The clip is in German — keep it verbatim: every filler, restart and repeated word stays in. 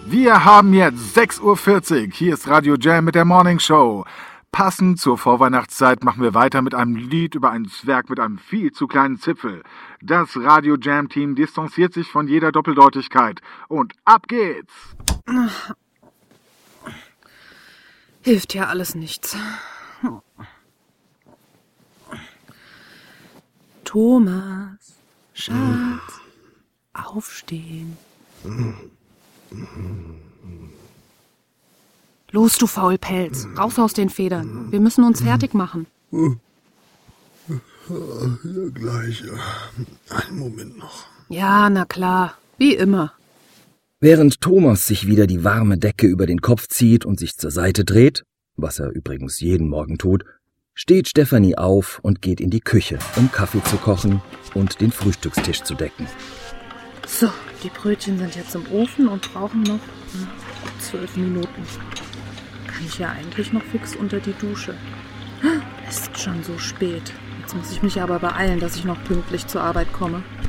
Wir haben jetzt sechs Uhr vierzig. Hier ist Radio Jam mit der Morning Show. Passend zur Vorweihnachtszeit machen wir weiter mit einem Lied über einen Zwerg mit einem viel zu kleinen Zipfel. Das Radio Jam Team distanziert sich von jeder Doppeldeutigkeit. Und ab geht's! Hilft ja alles nichts. Thomas, Schatz, aufstehen. Los, du Faulpelz, raus aus den Federn. Wir müssen uns fertig machen. Ja, gleich. Einen Moment noch. Ja, na klar, wie immer. Während Thomas sich wieder die warme Decke über den Kopf zieht und sich zur Seite dreht, was er übrigens jeden Morgen tut, steht Stefanie auf und geht in die Küche, um Kaffee zu kochen und den Frühstückstisch zu decken. So, die Brötchen sind jetzt im Ofen und brauchen noch hm, zwölf Minuten. Kann ich ja eigentlich noch fix unter die Dusche. Es ist schon so spät. Jetzt muss ich mich aber beeilen, dass ich noch pünktlich zur Arbeit komme.